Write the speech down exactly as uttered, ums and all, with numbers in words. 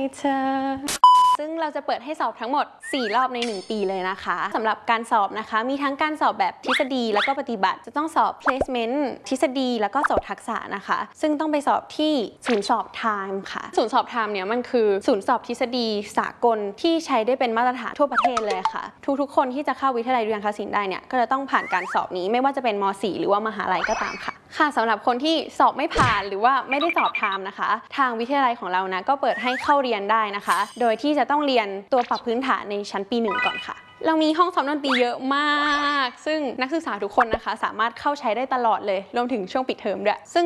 เธอซึ่งเราจะเปิดให้สอบทั้งหมดสี่รอบในหนึ่งปีเลยนะคะสำหรับการสอบนะคะมีทั้งการสอบแบบทฤษฎีแล้วก็ปฏิบัติจะต้องสอบ placement ทฤษฎีแล้วก็สอบทักษะนะคะซึ่งต้องไปสอบที่ศูนย์สอบ time ค่ะศูนย์สอบ time เนี่ยมันคือศูนย์สอบทฤษฎีสากลที่ใช้ได้เป็นมาตรฐานทั่วประเทศเลยค่ะทุกๆคนที่จะเข้าวิทยาลัยดุริยางคศิลป์ได้เนี่ยก็จะต้องผ่านการสอบนี้ไม่ว่าจะเป็นม.สี่ หรือว่ามหาลัยก็ตามค่ะค่ะสำหรับคนที่สอบไม่ผ่านหรือว่าไม่ได้สอบ time นะคะทางวิทยาลัยของเรานะก็เปิดให้เข้าเรียนได้นะคะโดยที่จะต้องเรียนตัวปรับพื้นฐานในชั้นปีหนึ่งก่อนค่ะเรามีห้องซ้อมดนตรีเยอะมากซึ่งนักศึกษาทุกคนนะคะสามารถเข้าใช้ได้ตลอดเลยรวมถึงช่วงปิดเทอมด้วยซึ่ง